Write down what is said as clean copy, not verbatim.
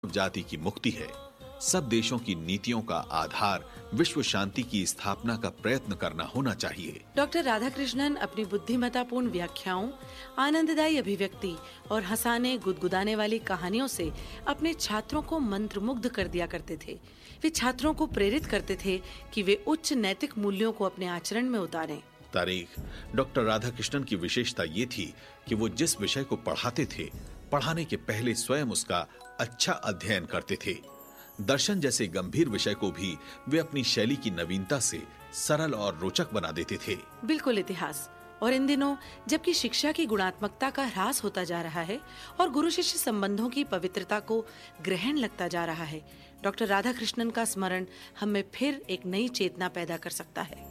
जाति की मुक्ति है। सब देशों की नीतियों का आधार विश्व शांति की स्थापना का प्रयत्न करना होना चाहिए। डॉक्टर राधाकृष्णन अपनी बुद्धिमत्तापूर्ण व्याख्याओं, आनंददायी अभिव्यक्ति और हंसाने गुदगुदाने वाली कहानियों से अपने छात्रों को मंत्रमुग्ध कर दिया करते थे। वे छात्रों को प्रेरित करते थे कि वे उच्च नैतिक मूल्यों को अपने आचरण में उतारें। तारीख डॉक्टर राधाकृष्णन की विशेषता ये थी कि वो जिस विषय को पढ़ाते थे, पढ़ाने के पहले स्वयं उसका अच्छा अध्ययन करते थे। दर्शन जैसे गंभीर विषय को भी वे अपनी शैली की नवीनता से सरल और रोचक बना देते थे। बिल्कुल इतिहास। और इन दिनों जबकि शिक्षा की गुणात्मकता का ह्रास होता जा रहा है और गुरु शिष्य संबंधों की पवित्रता को ग्रहण लगता जा रहा है, डॉक्टर राधाकृष्णन का स्मरण हम में फिर एक नई चेतना पैदा कर सकता है।